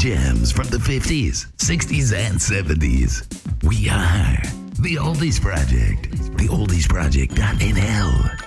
gems from the 50s, 60s, and 70s. We are the Oldies Project. TheOldiesProject.nl.